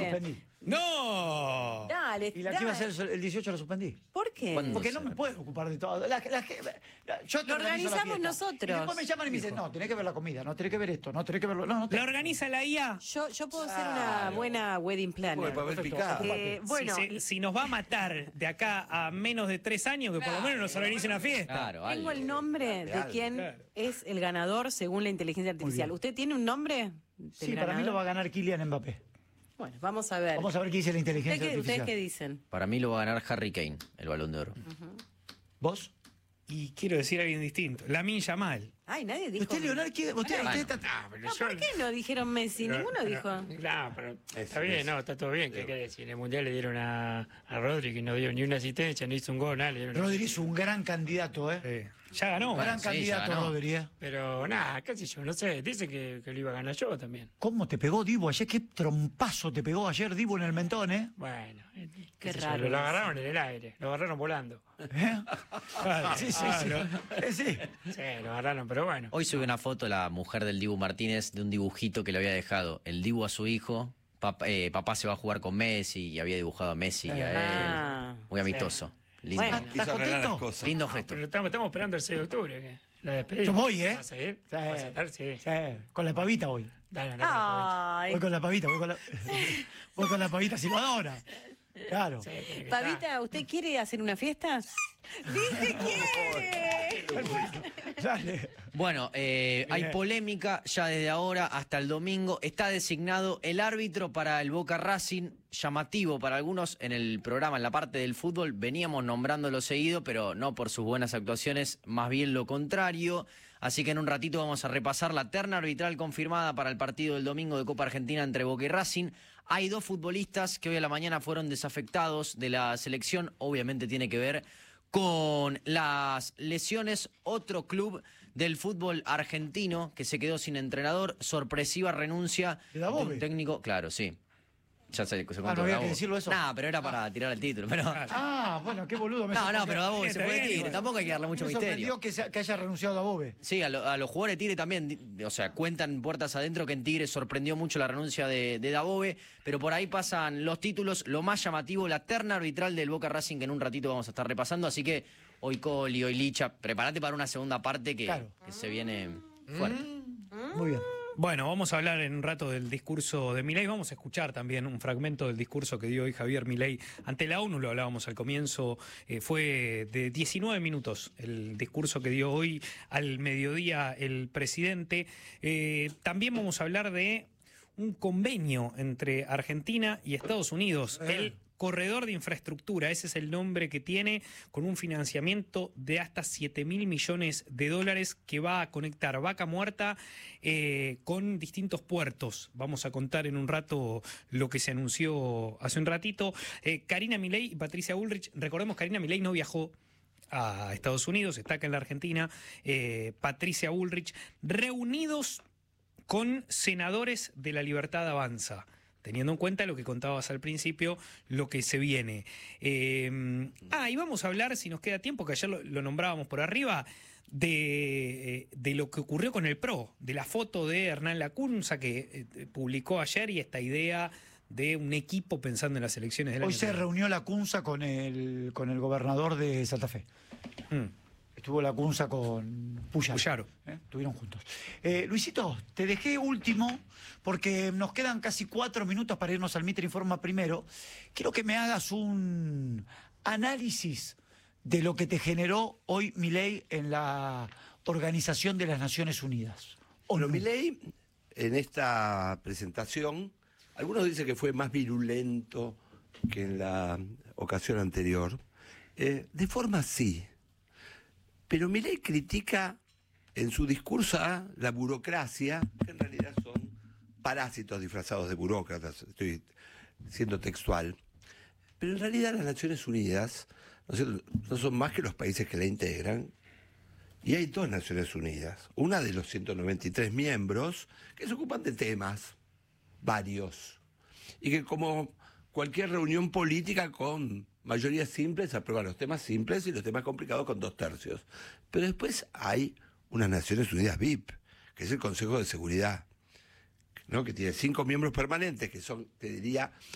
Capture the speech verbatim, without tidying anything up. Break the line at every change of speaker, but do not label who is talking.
suspendí.
¡No!
Dale,
Y la que iba a ser el dieciocho la suspendí.
¿Por qué?
Porque no me puedo ocupar de todo. La, la, la, yo te
Lo
organizo la
organizamos
fiesta.
nosotros.
Y después me llaman y me dicen, no, tenés que ver la comida, no tenés que ver esto, no tenés que verlo. No, no
¿La organiza la I A?
Yo, yo puedo ser una buena wedding planner.
papel picado.
Eh, bueno,
si, se- si nos va a matar de acá a menos de tres años, que por lo menos nos organice una fiesta.
Claro,
tengo
algo.
el nombre de
Real.
quién
Claro.
es el ganador según la inteligencia artificial.
bien.
¿Usted tiene un nombre? del
Sí, para mí
ganador?
lo va a ganar Kylian Mbappé.
Bueno, vamos a ver.
Vamos a ver qué dice la inteligencia
¿Ustedes qué,
artificial.
ustedes qué dicen?
Para mí lo va a ganar Harry Kane, el Balón de Oro.
¿Vos?
Y quiero decir a alguien distinto. Lamine Yamal.
Ay, nadie dijo.
¿Usted, Leonardo, quiere- usted,
Bueno.
usted está...
Ah, pero
No,
yo-
¿por qué no dijeron Messi?
pero-
Ninguno
pero-
dijo.
Claro, pero está
Eso,
bien,
eso.
no, está todo bien. ¿Qué quiere decir? En el Mundial le dieron a, a Rodri, que no dio ni una asistencia, no hizo un gol, nada. Le dieron
Rodri es un gran candidato, ¿eh?
Eh, ya ganó.
Bueno,
gran
sí, ya
candidato,
ganó.
Rodri, ¿eh?
Pero nada, qué sé yo, no sé. Dice que, que lo iba a ganar yo también.
¿Cómo te pegó Divo ayer? ¿Qué trompazo te pegó ayer Divo en el mentón, eh?
Bueno, eh,
Qué
sé yo,
raro
Lo, lo
eso.
agarraron en el aire, lo agarraron volando.
¿Eh? Sí, sí, sí. Eh, sí.
Sí, lo agarraron, pero bueno.
Hoy subió una foto la mujer del Dibu Martínez de un dibujito que le había dejado el Dibu a su hijo. Papá, eh, papá se va a jugar con Messi y había dibujado a Messi y a
Ah.
él. Muy amistoso. Lindo,
Bueno.
¿Estás
Quiso arreglar
contento?
las cosas.
lindo
No,
gesto.
pero estamos, estamos esperando el seis de octubre. ¿qué? La despedida.
Yo voy, ¿eh?
¿Vas a ir?
Sí.
¿Vas a estar? Sí.
Sí, con la pavita voy.
Dale, dale,
Ay,
Voy con la pavita, voy con la, voy con la pavita silbadora. Claro.
Sí, tiene que estar.
Pavita, ¿usted quiere hacer una fiesta? ¡Dice quiere!
Dale.
Bueno, eh, hay
Bien.
polémica ya desde ahora hasta el domingo. Está designado el árbitro para el Boca Racing, llamativo para algunos en el programa, en la parte del fútbol. Veníamos nombrándolo seguido, pero no por sus buenas actuaciones, más bien lo contrario. Así que en un ratito vamos a repasar la terna arbitral confirmada para el partido del domingo de Copa Argentina entre Boca y Racing. Hay dos futbolistas que hoy a la mañana fueron desafectados de la selección. Obviamente tiene que ver con las lesiones. Otro club del fútbol argentino que se quedó sin entrenador, sorpresiva renuncia
¿De
de
Dabove?
un técnico, claro, sí. Ya se, se contó
no había que
Dabove.
decirlo eso.
Nah, pero era para tirar el título. Pero...
Ah, bueno, qué boludo. Me
No, no,
sorprendió.
pero Dabove se
Está
fue de
bien,
Tigre,
igual.
tampoco hay que darle mucho
Me
misterio.
sorprendió que, se- que haya renunciado a Bobe.
Sí, a, lo- a los jugadores de Tigre también, di- o sea, cuentan puertas adentro que en Tigre sorprendió mucho la renuncia de, de Dabove, pero por ahí pasan los títulos, lo más llamativo, la terna arbitral del Boca Racing, que en un ratito vamos a estar repasando, así que hoy Coli, hoy Licha, prepárate para una segunda parte que,
Claro.
que se viene fuerte.
Muy bien.
Bueno, vamos a hablar en un rato del discurso de Milei. Vamos a escuchar también un fragmento del discurso que dio hoy Javier Milei ante la ONU. Lo hablábamos al comienzo. Eh, fue de diecinueve minutos el discurso que dio hoy al mediodía el presidente. Eh, también vamos a hablar de un convenio entre Argentina y Estados Unidos. El Corredor de Infraestructura, ese es el nombre que tiene, con un financiamiento de hasta siete mil millones de dólares que va a conectar Vaca Muerta eh, con distintos puertos. Vamos a contar en un rato lo que se anunció hace un ratito. Eh, Karina Milei y Patricia Bullrich, recordemos, Karina Milei no viajó a Estados Unidos, está acá en la Argentina. eh, Patricia Bullrich, reunidos con senadores de La Libertad Avanza, teniendo en cuenta lo que contabas al principio, lo que se viene. Eh, ah, y vamos a hablar, si nos queda tiempo, que ayer lo, lo nombrábamos por arriba, de, de lo que ocurrió con el P R O, de la foto de Hernán Lacunza que eh, publicó ayer y esta idea de un equipo pensando en las elecciones del
Hoy
año
se
que viene.
reunió la Cunza con el, con el gobernador de Santa Fe.
Mm.
Estuvo la Cunza con Puyaro.
Puyaro.
¿Eh? Estuvieron juntos. Eh, Luisito, te dejé último porque nos quedan casi cuatro minutos para irnos al Mitre Informa primero. Quiero que me hagas un análisis de lo que te generó hoy Milei en la Organización de las Naciones Unidas.
Bueno, Milei, en esta presentación, algunos dicen que fue más virulento que en la ocasión anterior. Eh, de forma sí. Pero Milei critica en su discurso a la burocracia, que en realidad son parásitos disfrazados de burócratas, estoy siendo textual. Pero en realidad las Naciones Unidas no, sé, no son más que los países que la integran. Y hay dos Naciones Unidas, una de los ciento noventa y tres miembros que se ocupan de temas, varios, y que como cualquier reunión política con mayoría simple se aprueban los temas simples y los temas complicados con dos tercios. Pero después hay unas Naciones Unidas V I P, que es el Consejo de Seguridad, ¿no? Que tiene cinco miembros permanentes, que son, te diría,